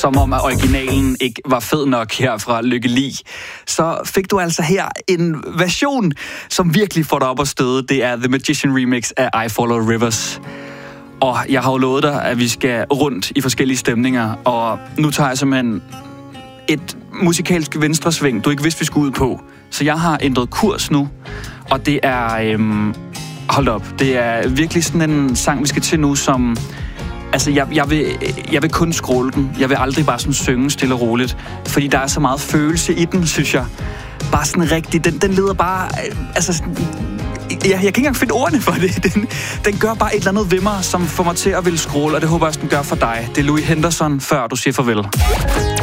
som om at originalen ikke var fed nok her fra Lykke Li, så fik du altså her en version, som virkelig får dig op at støde. Det er The Magician Remix af I Follow Rivers. Og jeg har jo lovet dig, at vi skal rundt i forskellige stemninger, og nu tager jeg simpelthen et musikalsk venstresving, du ikke vidste, vi skulle ud på. Så jeg har ændret kurs nu, og det er... hold op, det er virkelig sådan en sang, vi skal til nu, som... Altså, jeg vil kun scrolle den. Jeg vil aldrig bare sådan synge stille og roligt, fordi der er så meget følelse i den, synes jeg. Bare sådan rigtig... Den leder bare... Altså... Jeg kan ikke engang finde ordene for det. Den gør bare et eller andet ved mig, som får mig til at ville scrolle, og det håber jeg også, den gør for dig. Det er Louis Henderson, før du siger farvel.